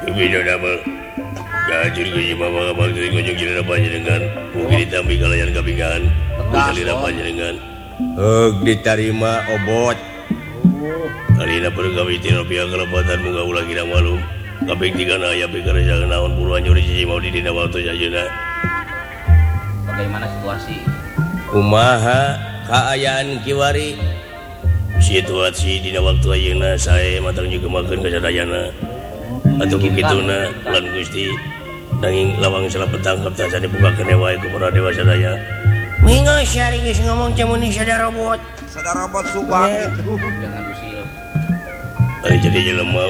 dengan diterima obot kali pergawirupiah kelebatan bunga ulang malum tapi aya naon mau bagaimana situasi Umaha keayaan Kiwari situasi di waktu ayeuna saya matang juga makan kesadayana atau begitu lan Gusti nanging lawang salah petangkap tak jadi buka ke dewa itu para dewa sadaya minggu syari geus ngomong cemuni sadar robot subang jangan usil ari jadi jelema